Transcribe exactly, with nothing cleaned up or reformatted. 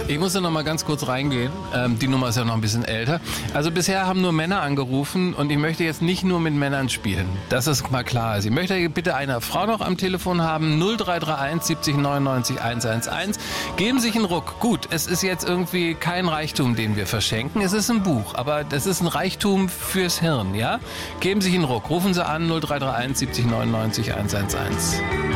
Ich muss da noch mal ganz kurz reingehen. Ähm, die Nummer ist ja noch ein bisschen älter. Also bisher haben nur Männer angerufen und ich möchte jetzt nicht nur mit Männern spielen. Das ist mal klar. Also ich möchte bitte eine Frau noch am Telefon haben. null drei drei eins siebzig neunundneunzig hundertelf. Geben Sie sich einen Ruck. Gut, es ist jetzt irgendwie kein Reichtum, den wir verschenken. Es ist ein Buch, aber das ist ein Reichtum fürs Hirn, ja? Geben Sie sich einen Ruck. Rufen Sie an null drei drei eins siebzig neunundneunzig hundertelf.